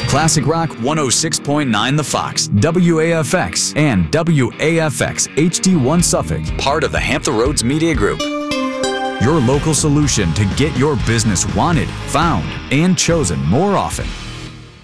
Classic Rock 106.9 The Fox, WAFX, and WAFX HD1 Suffolk, part of the Hampton Roads Media Group. Your local solution to get your business wanted, found, and chosen more often.